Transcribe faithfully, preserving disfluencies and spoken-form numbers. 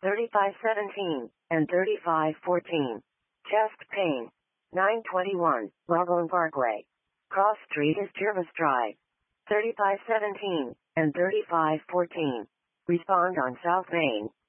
thirty-five seventeen and thirty-five fourteen. Chest pain. nine twenty-one, Loveland Parkway. Cross Street is Jervis Drive. thirty-five seventeen and thirty-five fourteen. Respond on South Main.